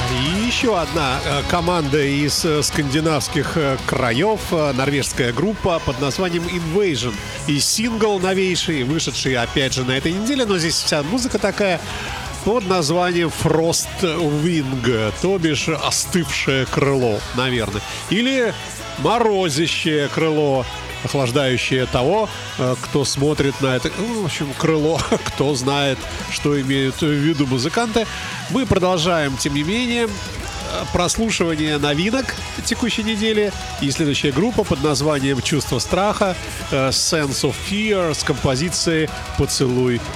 И еще одна команда из скандинавских краев, норвежская группа под названием Invasion. И сингл новейший, вышедший опять же на этой неделе, но здесь вся музыка такая, под названием Frost Wing, то бишь остывшее крыло, наверное. Или морозящее крыло, охлаждающее того, кто смотрит на это. Ну, в общем, крыло, кто знает, что имеют в виду музыканты. Мы продолжаем, тем не менее, прослушивание новинок текущей недели. И следующая группа под названием «Чувство страха», «Sense of Fear» с композицией «Поцелуй